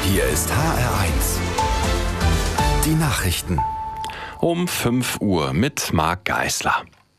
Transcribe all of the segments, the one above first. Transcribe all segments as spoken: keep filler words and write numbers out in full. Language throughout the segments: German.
Hier ist H R eins. Die Nachrichten. Um fünf Uhr mit Marc Geisler.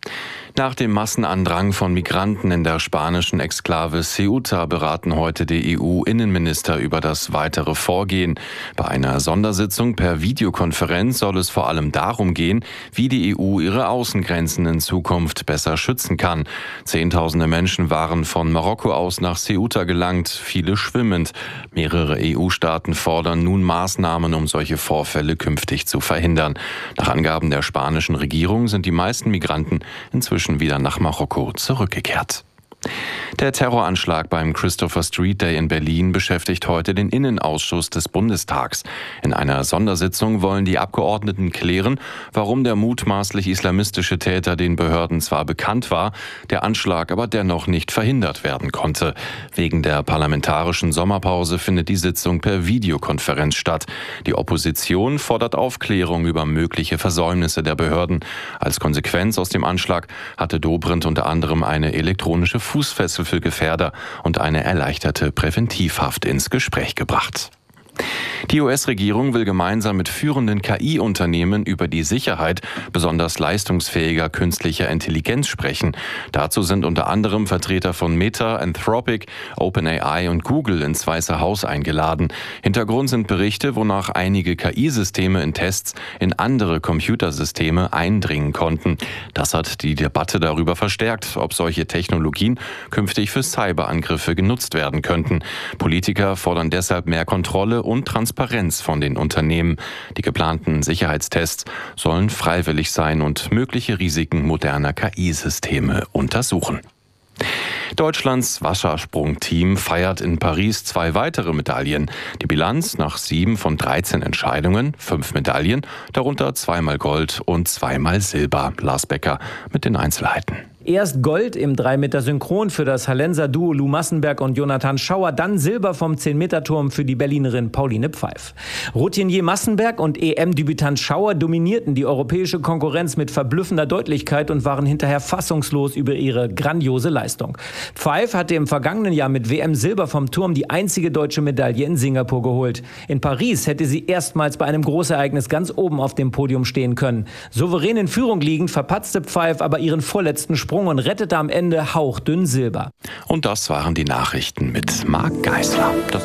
Nach dem Massenandrang von Migranten in der spanischen Exklave Ceuta beraten heute die E U-Innenminister über das weitere Vorgehen. Bei einer Sondersitzung per Videokonferenz soll es vor allem darum gehen, wie die E U ihre Außengrenzen in Zukunft besser schützen kann. Zehntausende Menschen waren von Marokko aus nach Ceuta gelangt, viele schwimmend. Mehrere E U-Staaten fordern nun Maßnahmen, um solche Vorfälle künftig zu verhindern. Nach Angaben der spanischen Regierung sind die meisten Migranten inzwischen wieder nach Marokko zurückgekehrt. Der Terroranschlag beim Christopher Street Day in Berlin beschäftigt heute den Innenausschuss des Bundestags. In einer Sondersitzung wollen die Abgeordneten klären, warum der mutmaßlich islamistische Täter den Behörden zwar bekannt war, der Anschlag aber dennoch nicht verhindert werden konnte. Wegen der parlamentarischen Sommerpause findet die Sitzung per Videokonferenz statt. Die Opposition fordert Aufklärung über mögliche Versäumnisse der Behörden. Als Konsequenz aus dem Anschlag hatte Dobrindt unter anderem eine elektronische Fußfessel für Gefährder und eine erleichterte Präventivhaft ins Gespräch gebracht. Die U S-Regierung will gemeinsam mit führenden K I-Unternehmen über die Sicherheit besonders leistungsfähiger künstlicher Intelligenz sprechen. Dazu sind unter anderem Vertreter von Meta, Anthropic, OpenAI und Google ins Weiße Haus eingeladen. Hintergrund sind Berichte, wonach einige K I-Systeme in Tests in andere Computersysteme eindringen konnten. Das hat die Debatte darüber verstärkt, ob solche Technologien künftig für Cyberangriffe genutzt werden könnten. Politiker fordern deshalb mehr Kontrolle und Transparenz von den Unternehmen. Die geplanten Sicherheitstests sollen freiwillig sein und mögliche Risiken moderner K I-Systeme untersuchen. Deutschlands Wassersprungteam feiert in Paris zwei weitere Medaillen. Die Bilanz nach sieben von dreizehn Entscheidungen, fünf Medaillen, darunter zweimal Gold und zweimal Silber. Lars Becker mit den Einzelheiten. Erst Gold im drei Meter Synchron für das Hallenser Duo Lou Massenberg und Jonathan Schauer, dann Silber vom zehn Meter Turm für die Berlinerin Pauline Pfeif. Routinier Massenberg und E M-Debütant Schauer dominierten die europäische Konkurrenz mit verblüffender Deutlichkeit und waren hinterher fassungslos über ihre grandiose Leistung. Pfeif hatte im vergangenen Jahr mit W M-Silber vom Turm die einzige deutsche Medaille in Singapur geholt. In Paris hätte sie erstmals bei einem Großereignis ganz oben auf dem Podium stehen können. Souverän in Führung liegend verpatzte Pfeif aber ihren vorletzten Sprung und rettete am Ende hauchdünn Silber. Und das waren die Nachrichten mit Marc Geisler. Das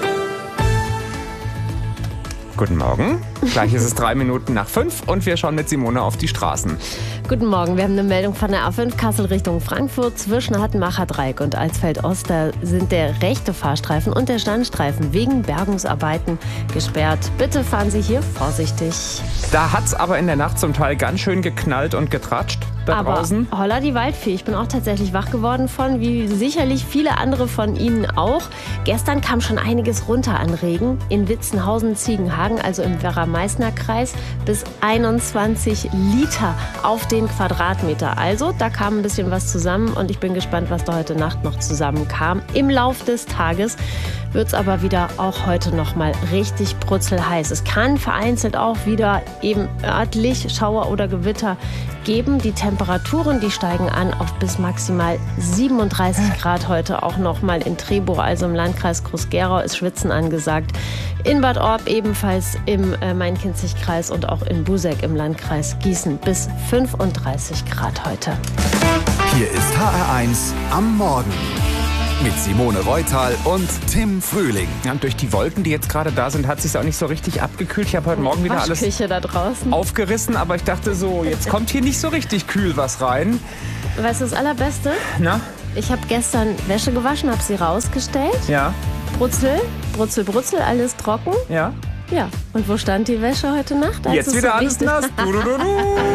Guten Morgen. Gleich ist es drei Minuten nach fünf und wir schauen mit Simone auf die Straßen. Guten Morgen. Wir haben eine Meldung von der A fünf Kassel Richtung Frankfurt. Zwischen Hattenmacher Dreieck und Alsfeld-Ost, da sind der rechte Fahrstreifen und der Standstreifen wegen Bergungsarbeiten gesperrt. Bitte fahren Sie hier vorsichtig. Da hat es aber in der Nacht zum Teil ganz schön geknallt und getratscht da aber draußen. Holla die Waldfee. Ich bin auch tatsächlich wach geworden von, wie sicherlich viele andere von Ihnen auch. Gestern kam schon einiges runter an Regen. In Witzenhausen-Ziegenhagen, also im Werra-Meißner-Kreis, bis einundzwanzig Liter auf den Quadratmeter. Also, da kam ein bisschen was zusammen und ich bin gespannt, was da heute Nacht noch zusammenkam. Im Lauf des Tages wird es aber wieder auch heute noch mal richtig brutzelheiß. Es kann vereinzelt auch wieder eben örtlich Schauer oder Gewitter geben. Die Temperaturen, die steigen an auf bis maximal siebenunddreißig Grad heute auch noch mal in Trebow, also im Landkreis Groß-Gerau, ist Schwitzen angesagt. In Bad Orb ebenfalls im äh, Main-Kinzig-Kreis und auch in Buseck im Landkreis Gießen bis fünfunddreißig Grad heute. Hier ist H R eins am Morgen. Mit Simone Reutal und Tim Frühling. Ja, und durch die Wolken, die jetzt gerade da sind, hat es sich auch nicht so richtig abgekühlt. Ich habe heute Morgen wieder alles da draußen aufgerissen, aber ich dachte so, jetzt kommt hier nicht so richtig kühl was rein. Weißt du das Allerbeste? Na? Ich habe gestern Wäsche gewaschen, habe sie rausgestellt. Ja. Brutzel, brutzel, brutzel, alles trocken. Ja. Ja. Und wo stand die Wäsche heute Nacht? Jetzt wieder so alles nass. Du, du, du, du.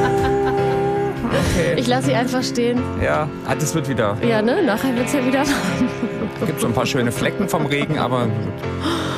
Okay. Ich lasse sie einfach stehen. Ja, ah, das wird wieder. Ja, ne? Nachher wird es ja wieder warm. Es gibt so ein paar schöne Flecken vom Regen, aber gut.